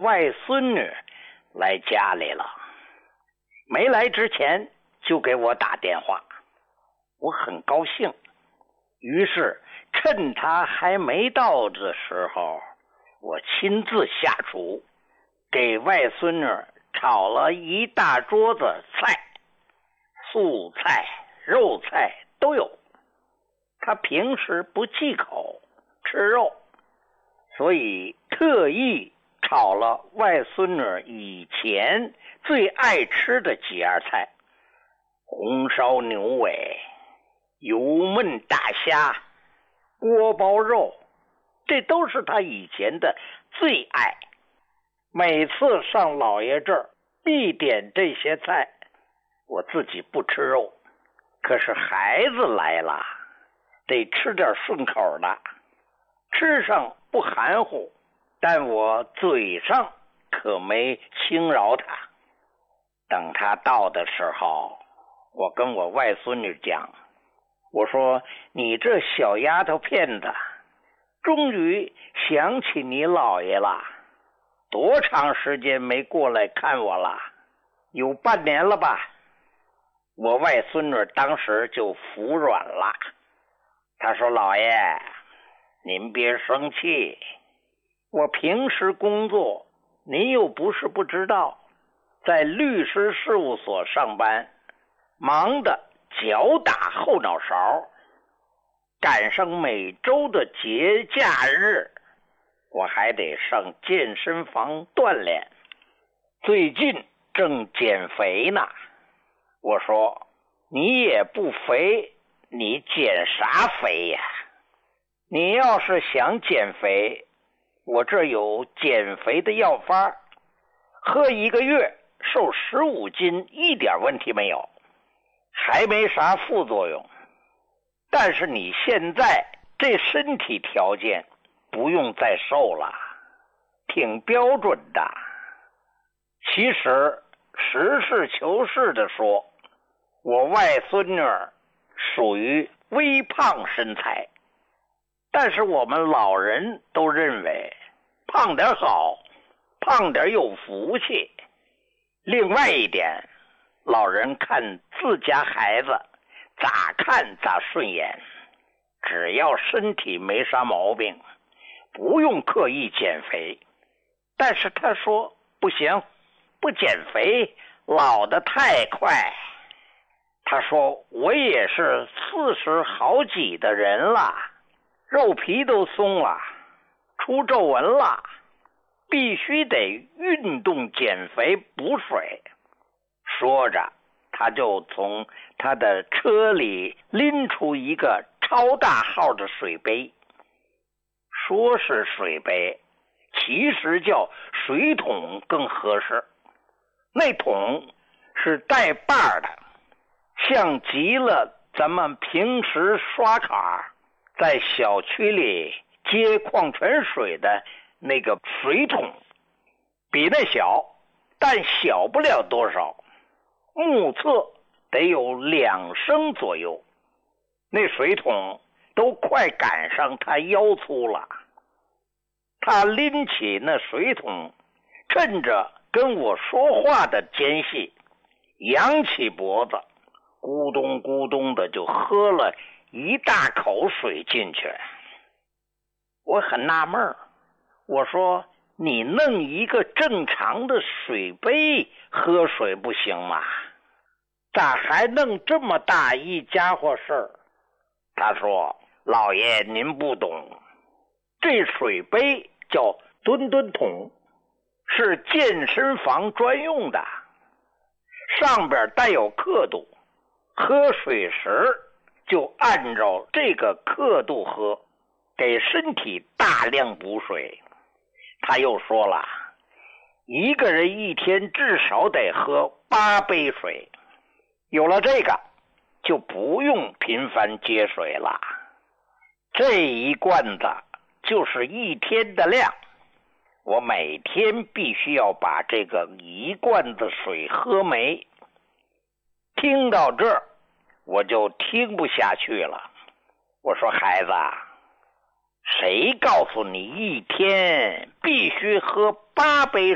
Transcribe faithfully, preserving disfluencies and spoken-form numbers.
外孙女来家里了，没来之前就给我打电话，我很高兴，于是趁她还没到的时候，我亲自下厨，给外孙女炒了一大桌子菜，素菜、肉菜都有。她平时不忌口吃肉，所以特意炒了外孙女以前最爱吃的几样菜：红烧牛尾、油焖大虾、锅包肉，这都是她以前的最爱。每次上老爷这儿必点这些菜。我自己不吃肉，可是孩子来了，得吃点顺口的，吃上不含糊，但我嘴上可没轻饶他。等他到的时候，我跟我外孙女讲，我说你这小丫头片子终于想起你姥爷了，多长时间没过来看我了？有半年了吧？我外孙女当时就服软了，她说姥爷您别生气，我平时工作您又不是不知道，在律师事务所上班，忙得脚打后脑勺，赶上每周的节假日，我还得上健身房锻炼，最近正减肥呢。我说你也不肥，你减啥肥呀？你要是想减肥，我这有减肥的药方，喝一个月瘦十五斤一点问题没有，还没啥副作用。但是你现在这身体条件不用再瘦了，挺标准的。其实实事求是的说，我外孙女属于微胖身材，但是我们老人都认为胖点好，胖点有福气。另外一点，老人看自家孩子咋看咋顺眼，只要身体没啥毛病，不用刻意减肥。但是他说不行，不减肥老得太快。他说我也是四十好几的人了，肉皮都松了，出皱纹了，必须得运动减肥补水。说着他就从他的车里拎出一个超大号的水杯，说是水杯，其实叫水桶更合适。那桶是带把的，像极了咱们平时刷卡在小区里接矿泉水的那个水桶，比那小，但小不了多少，目测得有两升左右。那水桶都快赶上他腰粗了。他拎起那水桶，趁着跟我说话的间隙，扬起脖子，咕咚咕咚的就喝了一大口水进去。我很纳闷，我说你弄一个正常的水杯喝水不行吗？咋还弄这么大一家伙事儿？他说老爷您不懂，这水杯叫吨吨桶，是健身房专用的，上边带有刻度，喝水时就按照这个刻度喝，给身体大量补水。他又说了，一个人一天至少得喝八杯水，有了这个就不用频繁接水了，这一罐子就是一天的量，我每天必须要把这个一罐子水喝没。听到这儿我就听不下去了，我说孩子，谁告诉你一天必须喝八杯